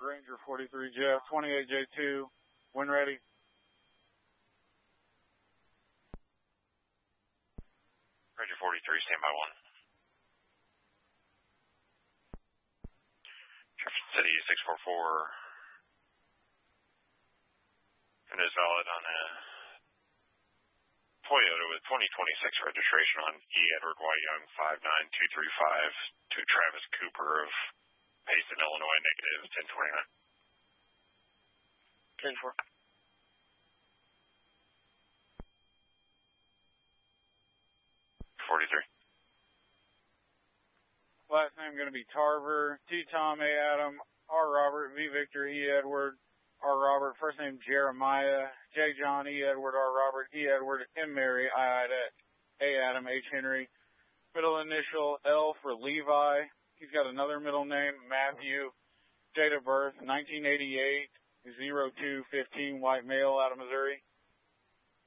Ranger 43 Jeff, 28J2, when ready. Ranger 43, standby 1. Jefferson City 644. And is valid on a Toyota with 2026 registration on E. Edward Y. Young 59235 to Travis Cooper of Payson, Illinois, negative 1029. 10-4. Last name going to be Tarver, T. Tom, A. Adam, R. Robert, V. Victor, E. Edward, R. Robert. First name Jeremiah, J. John, E. Edward, R. Robert, E. Edward, M. Mary, I. A. Adam, H. Henry. Middle initial L for Levi. He's got another middle name, Matthew. Date of birth 1988, 0215, white male, out of Missouri.